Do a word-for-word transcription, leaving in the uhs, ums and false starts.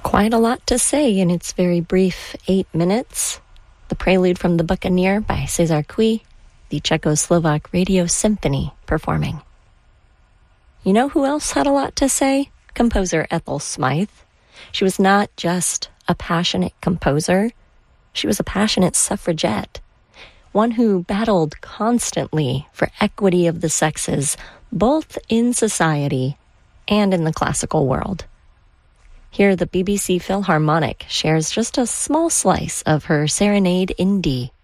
Quite a lot to say in its very brief eight minutes. The Prelude from the Buccaneer by Cezar Cui, the Czechoslovak Radio Symphony performing. You know who else had a lot to say? Composer Ethel Smythe. She was not just a passionate composer. She was a passionate suffragette, one who battled constantly for equity of the sexes, both in society and in the classical world. Here, the B B C Philharmonic shares just a small slice of her Serenade in D.